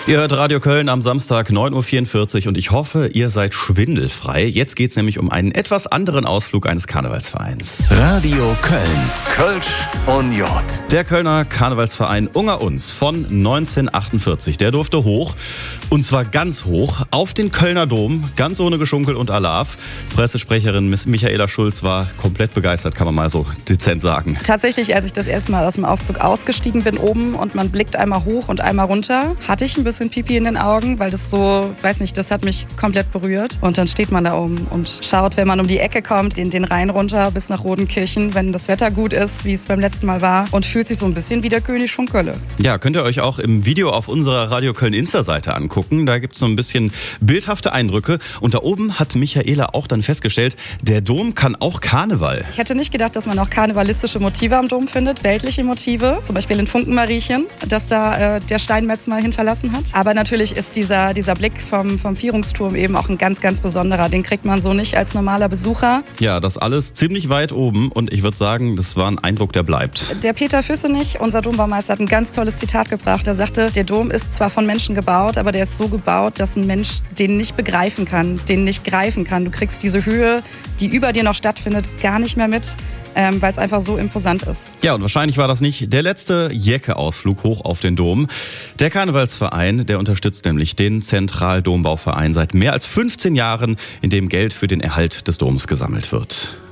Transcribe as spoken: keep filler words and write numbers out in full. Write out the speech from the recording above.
Ihr hört Radio Köln am Samstag neun Uhr vierundvierzig und ich hoffe, ihr seid schwindelfrei. Jetzt geht's nämlich um einen etwas anderen Ausflug eines Karnevalsvereins. Radio Köln. Kölsch und J. Der Kölner Karnevalsverein Unter uns von neunzehnhundertachtundvierzig, der durfte hoch. Und zwar ganz hoch auf den Kölner Dom, ganz ohne Geschunkel und Alarv. Pressesprecherin Miss Michaela Schulz war komplett begeistert, kann man mal so dezent sagen. Tatsächlich, als ich das erste Mal aus dem Aufzug ausgestiegen bin oben und man blickt einmal hoch und einmal runter, hatte ich ein bisschen Pipi in den Augen, weil das so, weiß nicht, das hat mich komplett berührt. Und dann steht man da oben und schaut, wenn man um die Ecke kommt, den, den Rhein runter bis nach Rodenkirchen, wenn das Wetter gut ist, wie es beim letzten Mal war, und fühlt sich so ein bisschen wie der König von Kölle. Ja, könnt ihr euch auch im Video auf unserer Radio Köln Insta-Seite angucken. Da gibt es so ein bisschen bildhafte Eindrücke. Und da oben hat Michaela auch dann festgestellt, der Dom kann auch Karneval. Ich hätte nicht gedacht, dass man auch karnevalistische Motive am Dom findet, weltliche Motive, zum Beispiel in Funkenmariechen, das da äh, der Steinmetz mal hinterlassen hat. Aber natürlich ist dieser, dieser Blick vom, vom Vierungsturm eben auch ein ganz, ganz besonderer. Den kriegt man so nicht als normaler Besucher. Ja, das alles ziemlich weit oben und ich würde sagen, das war ein Eindruck, der bleibt. Der Peter Füssenich, unser Dombaumeister, hat ein ganz tolles Zitat gebracht. Er sagte, der Dom ist zwar von Menschen gebaut, aber der ist so gebaut, dass ein Mensch den nicht begreifen kann, den nicht greifen kann. Du kriegst diese Höhe, die über dir noch stattfindet, gar nicht mehr mit. Ähm, weil es einfach so imposant ist. Ja, und wahrscheinlich war das nicht der letzte Jäcke-Ausflug hoch auf den Dom. Der Karnevalsverein, der unterstützt nämlich den Zentraldombauverein seit mehr als fünfzehn Jahren, in dem Geld für den Erhalt des Doms gesammelt wird.